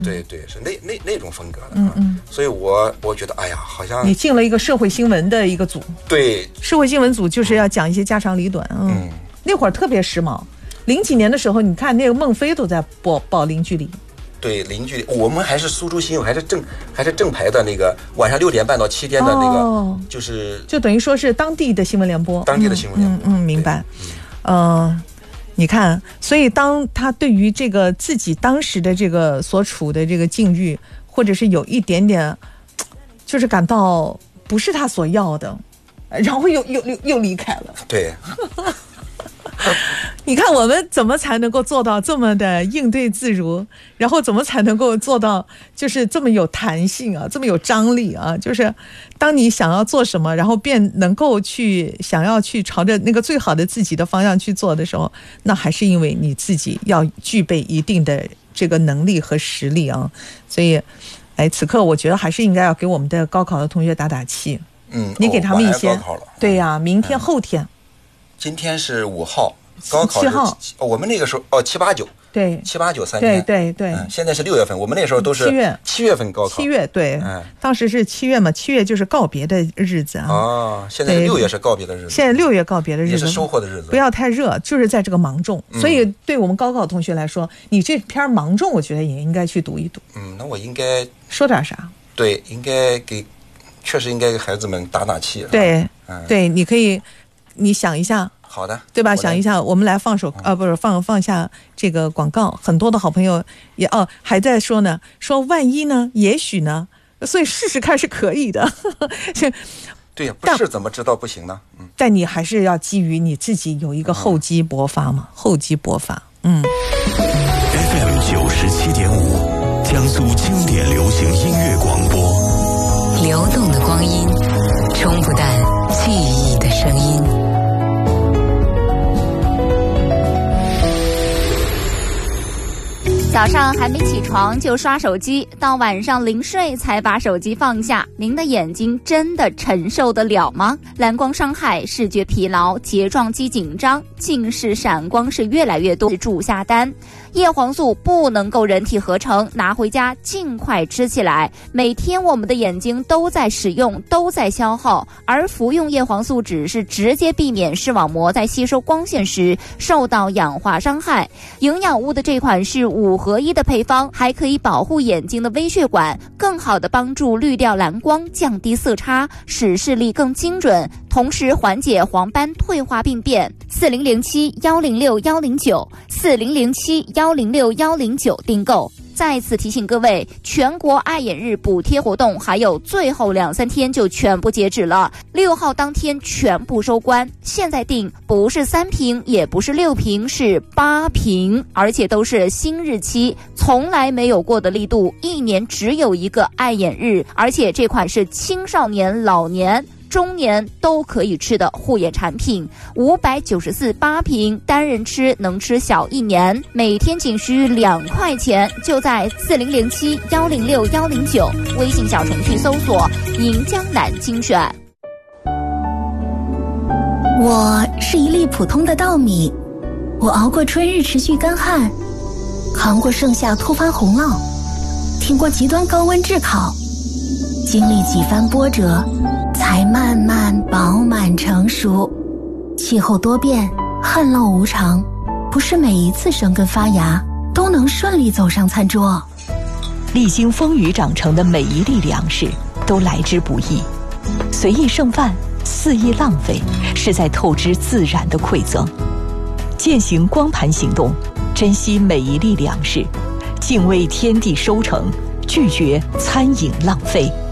对对，是那种风格的啊。所以我觉得，哎呀，好像你进了一个社会新闻的一个组。 对， 社会新闻组就是要讲一些家长里短。那会儿特别时髦。00几年的时候，你看那个孟非都在报零距离。 对，零距离，我们还是苏州新闻，还是正牌的那个晚上6点半到7点的那个，就等于说是当地的新闻联播。 当地的新闻联播。 明白。你看，所以当他对于这个自己当时的这个所处的这个境遇，或者是有一点点，就是感到不是他所要的，然后又离开了。 对。 你看我们怎么才能够做到这么的应对自如，然后怎么才能够做到就是这么有弹性啊，这么有张力啊，就是当你想要做什么，然后便能够想要去朝着那个最好的自己的方向去做的时候，那还是因为你自己要具备一定的这个能力和实力啊。所以此刻我觉得还是应该要给我们的高考的同学打打气。你给他们一些。对呀，明天后天。 今天是5号，高考是 7号。 我们那个时候7、8、9。对，7、8、9 3天。 对。 现在是6月份，我们那时候都是7月份高考。 7月对，当时是7月嘛，7月就是告别的日子啊。 现在6月是告别的日子。 现在6月告别的日子， 也是收获的日子。 不要太热，就是在这个芒种。所以对我们高考同学来说，你这篇芒种，我觉得也应该去读一读。 那我应该说点啥？对， 确实应该给孩子们打打气。 对，对，你可以，你想一下。 好的， 对吧？想一下，我们来放下这个广告。很多的好朋友也还在说呢，说万一呢，也许呢，所以试试看是可以的。 对呀，不是怎么知道不行呢？ 但你还是要基于你自己有一个厚积薄发嘛，厚积薄发。 FM 97.5，江苏经典流行音乐广播， 流动的光阴，冲不淡记忆的声音。 早上还没起床就刷手机，到晚上临睡才把手机放下，您的眼睛真的承受得了吗？蓝光伤害、视觉疲劳、睫状肌紧张、近视、闪光是越来越多，助下单。叶黄素不能够人体合成，拿回家尽快吃起来。每天我们的眼睛都在使用，都在消耗，而服用叶黄素只是直接避免视网膜在吸收光线时受到氧化伤害。营养屋的这款是5合1的配方，还可以保护眼睛的微血管，更好的帮助滤掉蓝光，降低色差，使视力更精准，同时缓解黄斑退化病变。4007-106-109 4007-106-109订购。再次提醒各位，全国爱眼日补贴活动还有最后2、3天就全部截止了，6号当天全部收官。现在订不是3瓶，也不是6瓶，是8瓶，而且都是新日期，从来没有过的力度，1年只有一个爱眼日，而且这款是青少年、老年、中年都可以吃的护眼产品，594 8瓶，单人吃能吃小1年，每天仅需2块钱，就在4007-106-109微信小程序搜索银江南精选。 我是一粒普通的稻米，我熬过春日持续干旱，扛过盛夏突发洪涝，挺过极端高温炙烤，经历几番波折才慢慢饱满成熟。气候多变，旱涝无常，不是每一次生根发芽都能顺利走上餐桌。 历经风雨长成的每一粒粮食都来之不易，随意剩饭，肆意浪费，是在透支自然的馈赠。践行光盘行动，珍惜每一粒粮食，敬畏天地收成，拒绝餐饮浪费。